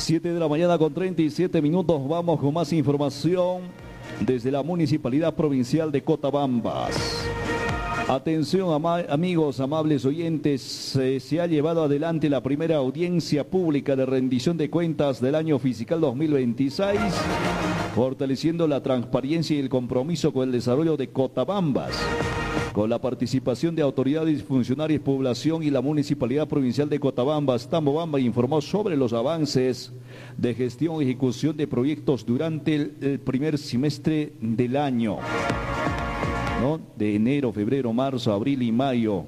7 de la mañana con 37 minutos. Vamos con más información desde la Municipalidad Provincial de Cotabambas. Atención, amigos, amables oyentes, se ha llevado adelante la primera audiencia pública de rendición de cuentas del año fiscal 2026, fortaleciendo la transparencia y el compromiso con el desarrollo de Cotabambas, con la participación de autoridades, funcionarios, población y la Municipalidad Provincial de Cotabambas. Tambobamba informó sobre los avances de gestión y ejecución de proyectos durante el primer semestre del año, ¿no? De enero, febrero, marzo, abril y mayo.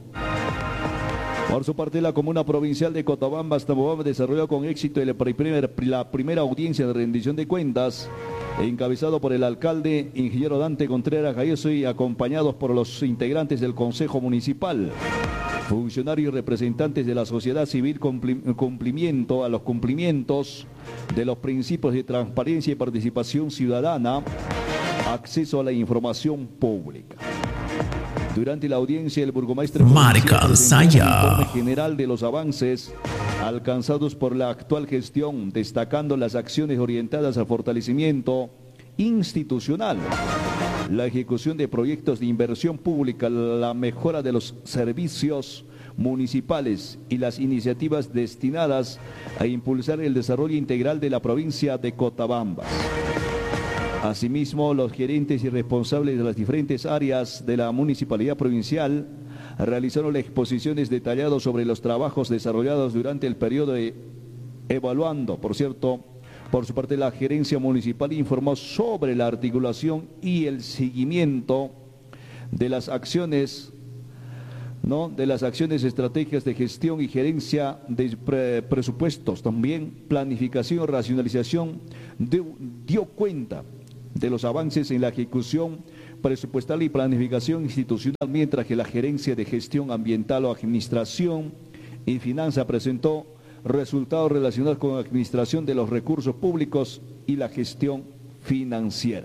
Por su parte, la Comuna Provincial de Cotabambas, Tambobamba, desarrolló con éxito la primera audiencia de rendición de cuentas, encabezado por el alcalde, ingeniero Dante Contreras Galloso, y acompañados por los integrantes del Consejo Municipal, funcionarios y representantes de la sociedad civil, cumplimiento a los cumplimientos de los principios de transparencia y participación ciudadana, acceso a la información pública. Durante la audiencia, el burgomaestre presentó el informe general de los avances alcanzados por la actual gestión, destacando las acciones orientadas al fortalecimiento institucional, la ejecución de proyectos de inversión pública, la mejora de los servicios municipales y las iniciativas destinadas a impulsar el desarrollo integral de la provincia de Cotabambas. Asimismo, los gerentes y responsables de las diferentes áreas de la Municipalidad Provincial realizaron exposiciones detalladas sobre los trabajos desarrollados durante el periodo evaluando. Por cierto, por su parte, la gerencia municipal informó sobre la articulación y el seguimiento de las acciones, ¿no? De las acciones, estrategias de gestión y gerencia de presupuestos, también planificación y racionalización, dio cuenta de los avances en la ejecución presupuestal y planificación institucional, mientras que la gerencia de gestión ambiental o administración y finanza presentó resultados relacionados con la administración de los recursos públicos y la gestión financiera.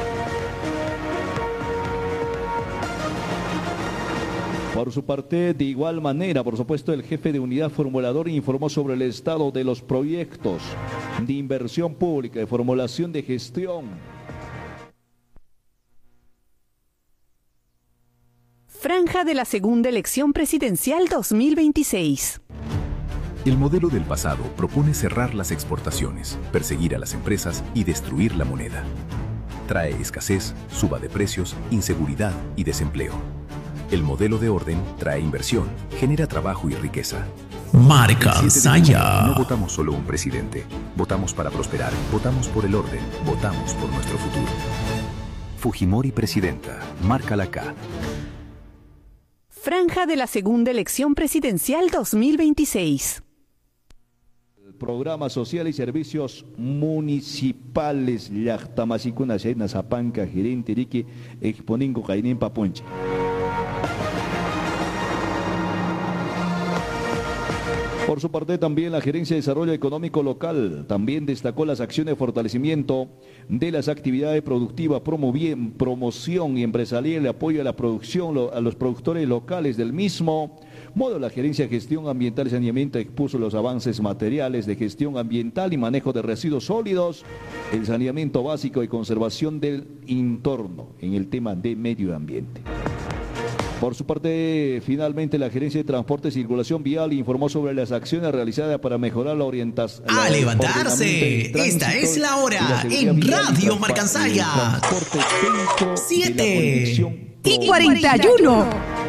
Por su parte, de igual manera, por supuesto, el jefe de unidad formulador informó sobre el estado de los proyectos de inversión pública, de formulación de gestión. Franja de la segunda elección presidencial 2026. El modelo del pasado propone cerrar las exportaciones, perseguir a las empresas y destruir la moneda. Trae escasez, suba de precios, inseguridad y desempleo. El modelo de orden trae inversión, genera trabajo y riqueza. Marca Saya. No votamos solo un presidente, votamos para prosperar, votamos por el orden, votamos por nuestro futuro. Fujimori presidenta, marca la K. Franja de la segunda elección presidencial 2026. Programas sociales y servicios municipales. Llaqtamasicuna Shayna Zapanca, gerente Rique, exponingo Cainin Paponche. Por su parte, también la Gerencia de Desarrollo Económico Local también destacó las acciones de fortalecimiento de las actividades productivas, promoción y empresarial, el apoyo a la producción, a los productores locales. Del mismo modo, la Gerencia de Gestión Ambiental y Saneamiento expuso los avances materiales de gestión ambiental y manejo de residuos sólidos, el saneamiento básico y conservación del entorno en el tema de medio ambiente. Por su parte, finalmente, la Gerencia de Transporte y Circulación Vial informó sobre las acciones realizadas para mejorar la orientación. ¡A levantarse! Esta es la hora en Radio Marcansaya. 7:41.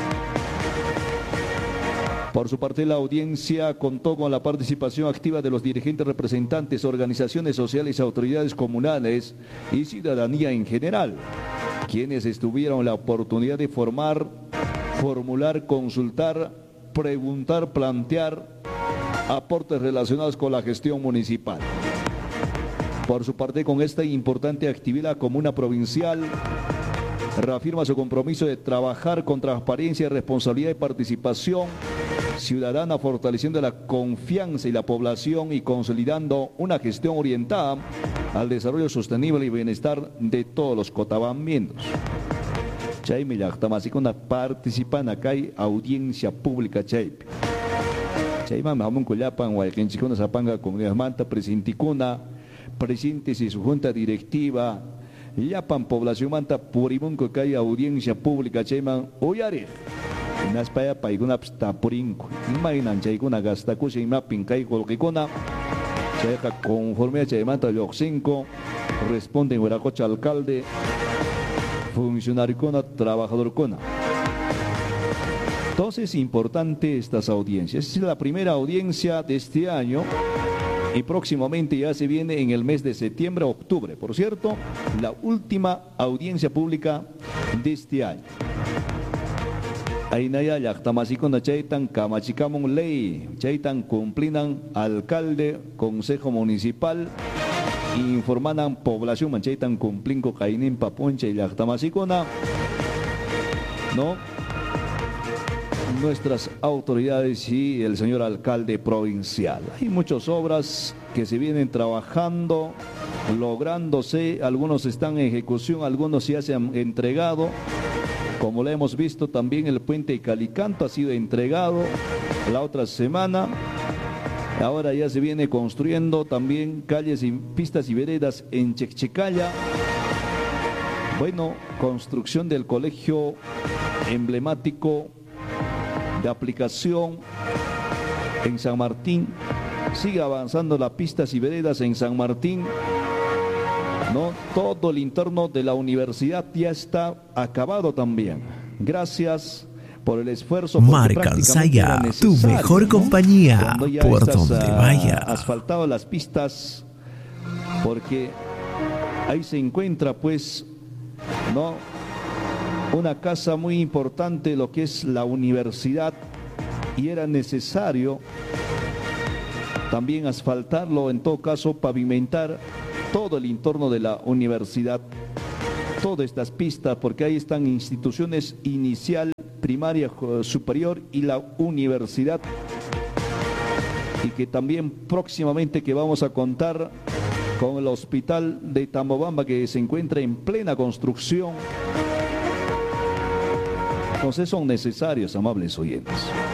Por su parte, la audiencia contó con la participación activa de los dirigentes, representantes, organizaciones sociales, autoridades comunales y ciudadanía en general, quienes tuvieron la oportunidad de formular, consultar, preguntar, plantear aportes relacionados con la gestión municipal. Por su parte, con esta importante actividad, la Comuna Provincial reafirma su compromiso de trabajar con transparencia, responsabilidad y participación ciudadana, fortaleciendo la confianza y la población y consolidando una gestión orientada al desarrollo sostenible y bienestar de todos los cotabambienses. Chaymi llaqtamasikunaqa participan acá hay audiencia pública chaypi. chayman hamunku llapan wayqinchikuna sapanga comunidad manta presidentикuna presidentes y su junta directiva llapan población manta purimunku kay audiencia pública chayman uyariq naspaya paykunapas tapurinku imaynan chaykuna gastakusha imapin kay qullqikuna chayqa conforme a chaymanta lluqsinku responden Wiraqucha alcalde funcionariokuna trabajadorkuna. Entonces es importante estas audiencias. Es la primera audiencia de este año y próximamente ya se viene en el mes de septiembre, octubre. Por cierto, la última audiencia pública de este año. Ainaya llaqtamasikuuna chaytan kamachikamun ley, chaytan cumplinan alcalde, consejo municipal, informanan población man chaytan cumplinko kayninpa puncha llaqtamasikuuna, ¿no? Nuestras autoridades y el señor alcalde provincial. Hay muchas obras que se vienen trabajando, lográndose, algunos están en ejecución, algunos ya se han entregado. Como lo hemos visto también el puente de Calicanto ha sido entregado la otra semana. Ahora ya se viene construyendo también calles y pistas y veredas en Checchecalla. Bueno, construcción del colegio emblemático de aplicación en San Martín. Sigue avanzando las pistas y veredas en San Martín, ¿no? Todo el entorno de la universidad ya está acabado también. Gracias por el esfuerzo. Marca Alzaya, tu mejor compañía por donde vaya. Asfaltado las pistas, porque ahí se encuentra pues, ¿no?, una casa muy importante, lo que es la universidad, y era necesario también asfaltarlo, en todo caso pavimentar todo el entorno de la universidad, todas estas pistas, porque ahí están instituciones inicial, primaria, superior y la universidad, y que también próximamente que vamos a contar con el hospital de Tambobamba, que se encuentra en plena construcción. Entonces son necesarios, amables oyentes.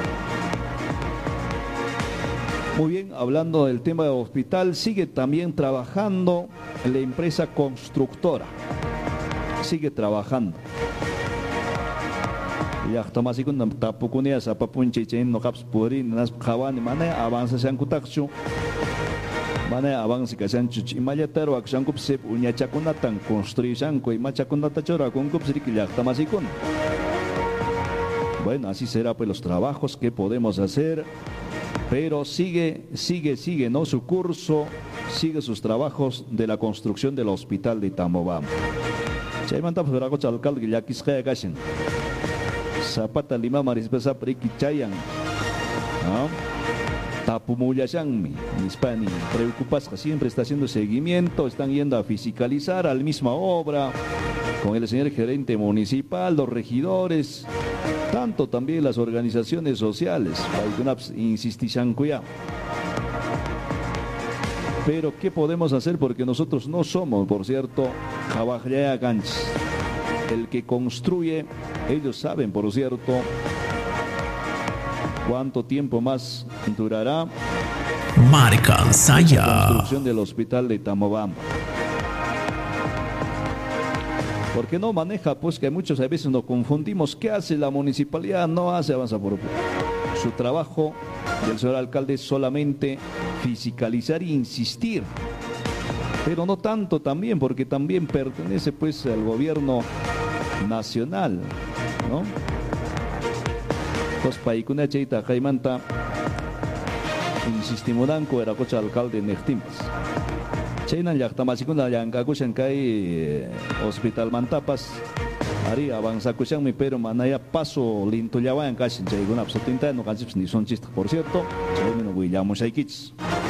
Muy bien, hablando del tema del hospital, sigue también trabajando la empresa constructora. Sigue trabajando. Ya estamos con la tapucunia, zapapunchichen, no caps purin, nas javan, mana avanza sean kutaxu, mana avanza que sean chuchi, mayatero, acción cupsep, uña chacunatan, construcción, y machacunata chora, con cupsrik, ya estamos con. Bueno, así será pues los trabajos que podemos hacer, pero sigue, ¿no?, su curso, sigue sus trabajos de la construcción del hospital de Tambobamba. Chaymanta pues Wiraqucha alcalde que ya quisquea gashin. Zapata lima marispesa priki chayan. ¿No? Tapumuyayanmi, Hispani, preocupas que siempre está haciendo seguimiento, están yendo a fiscalizar a la misma obra con el señor gerente municipal, los regidores, tanto también las organizaciones sociales. Pero ¿qué podemos hacer? Porque nosotros no somos, por cierto, Jabajaya Ganch. El que construye, ellos saben, por cierto, cuánto tiempo más durará Marca Alzaya, la construcción del hospital de Tambobamba. Porque no maneja, pues que muchos a veces nos confundimos. ¿Qué hace la municipalidad? No hace, avanza por su trabajo del señor alcalde es solamente fiscalizar e insistir. Pero no tanto también, porque también pertenece pues al gobierno nacional, ¿no? Entonces, paikuna cheita jaimanta insistimudanko Wiraqucha alcalde nechtimas. Chaynan llaqtamasikuna llankakushan kay hospital mantapas ari avanzakushanmi, pero manaya paso lintullawayan kashin chaykuna absolutamente no kanchips ni son chistas, por cierto. Chaymi no willamushaykichis.